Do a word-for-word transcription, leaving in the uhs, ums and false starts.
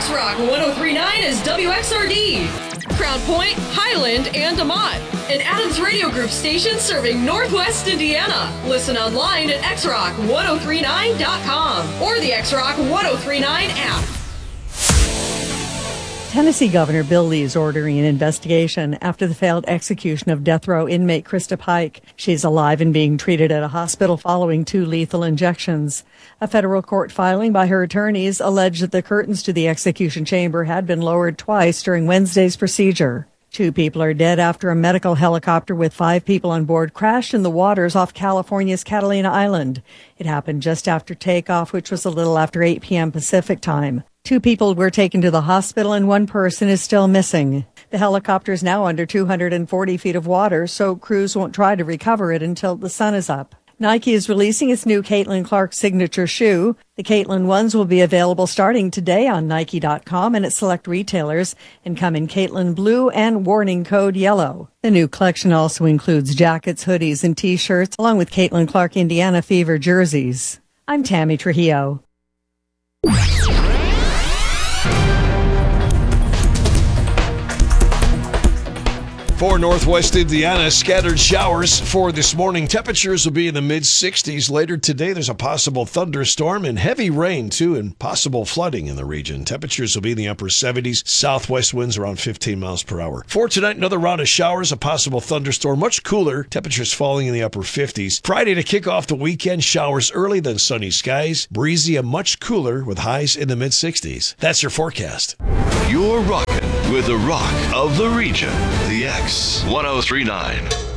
X-Rock one oh three point nine is W X R D. Crown Point, Highland, and DeMont. An Adams Radio Group station serving Northwest Indiana. Listen online at x rock ten thirty-nine dot com or the X-Rock ten thirty-nine app. Tennessee Governor Bill Lee is ordering an investigation after the failed execution of death row inmate Krista Pike. She's alive and being treated at a hospital following two lethal injections. A federal court filing by her attorneys alleged that the curtains to the execution chamber had been lowered twice during Wednesday's procedure. Two people are dead after a medical helicopter with five people on board crashed in the waters off California's Catalina Island. It happened just after takeoff, which was a little after eight p.m. Pacific time. Two people were taken to the hospital and one person is still missing. The helicopter is now under two hundred forty feet of water, so crews won't try to recover it until the sun is up. Nike is releasing its new Caitlin Clark signature shoe. The Caitlin ones will be available starting today on Nike dot com and at select retailers and come in Caitlin blue and warning code yellow. The new collection also includes jackets, hoodies, and T-shirts, along with Caitlin Clark Indiana Fever jerseys. I'm Tammy Trujillo. For Northwest Indiana, scattered showers for this morning. Temperatures will be in the mid sixties. Later today, there's a possible thunderstorm and heavy rain, too, and possible flooding in the region. Temperatures will be in the upper seventies. Southwest winds around fifteen miles per hour. For tonight, another round of showers, a possible thunderstorm, much cooler. Temperatures falling in the upper fifties. Friday to kick off the weekend, showers early, then sunny skies. Breezy and much cooler with highs in the mid sixties. That's your forecast. You're rocking with the rock of the region, the X ten thirty-nine.